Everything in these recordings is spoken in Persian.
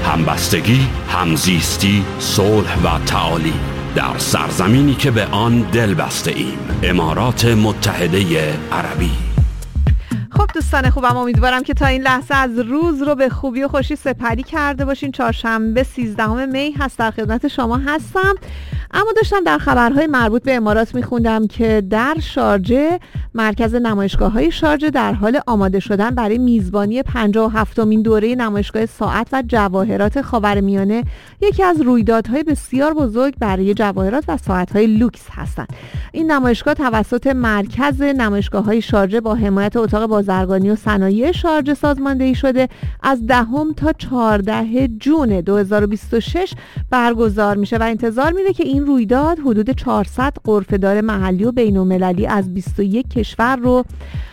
همبستگی، همزیستی، صلح و تعالی در سرزمینی که به آن دل بسته ایم. امارات متحده عربی. خب دوستان خوبم، امیدوارم که تا این لحظه از روز رو به خوبی و خوشی سپری کرده باشین. چهارشنبه 13 می هست، در خدمت شما هستم. اما داشتم در خبرهای مربوط به امارات میخوندم که در شارجه، مرکز نمایشگاه‌های شارجه در حال آماده شدن برای میزبانی 57مین دوره نمایشگاه ساعت و جواهرات خاورمیانه، یکی از رویدادهای بسیار بزرگ برای جواهرات و ساعت‌های لوکس هستند. این نمایشگاه توسط مرکز نمایشگاه‌های شارجه با حمایت اتاق بازرگانی و صنایع شارجه سازماندهی شده از 10 تا 14 جون 2026 برگزار میشه و انتظار میره که این رویداد حدود 400 غرفه‌دار محلی و بین‌المللی از 21 کشور رو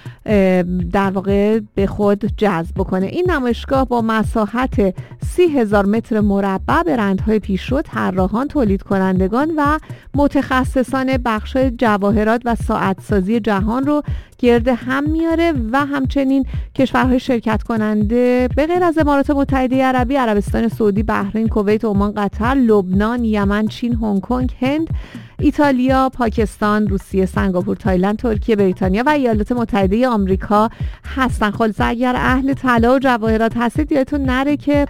در واقع به خود جذب بکنه. این نمایشگاه با مساحت 30,000 متر مربع برندهای پیشرو، طراحان، تولید کنندگان و متخصصان بخش‌های جواهرات و ساعت‌سازی جهان رو گرد هم میاره و همچنین کشورهای شرکت کننده به غیر از امارات متحده عربی، عربستان سعودی، بحرین، کویت، عمان، قطر، لبنان، یمن، چین، هنگ کنگ، هند، ایتالیا، پاکستان، روسیه، سنگاپور، تایلند، ترکیه، بریتانیا و ایالات متحده آمریکا هستن. خلاص اگر اهل طلا و جواهرات هستید یادتون نره که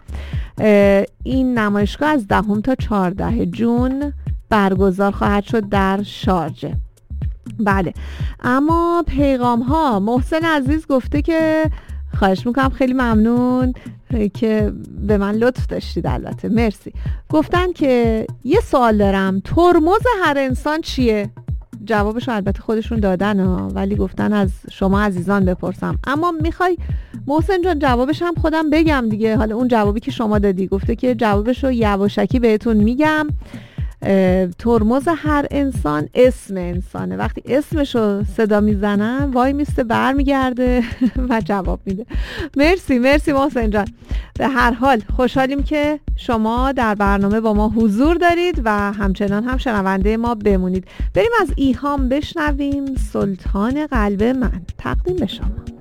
این نمایشگاه از 10 تا 14 جون برگزار خواهد شد در شارجه. بله، اما پیغام ها. محسن عزیز گفته که خواهش میکنم، خیلی ممنون که به من لطف داشتید، البته مرسی. گفتن که یه سوال دارم، ترمز هر انسان چیه؟ جوابشو البته خودشون دادن ولی گفتن از شما عزیزان بپرسم. اما میخوای محسن جان جوابش هم خودم بگم دیگه؟ حالا اون جوابی که شما دادی، گفته که جوابشو یواشکی بهتون میگم. ترمز هر انسان اسم انسانه. وقتی اسمشو صدا میزنن وای میسته برمیگرده و جواب میده. مرسی محسن جان. به هر حال خوشحالیم که شما در برنامه با ما حضور دارید و همچنان هم شنونده ما بمونید. بریم از ایهام بشنویم سلطان قلب من. تقدیم به شما.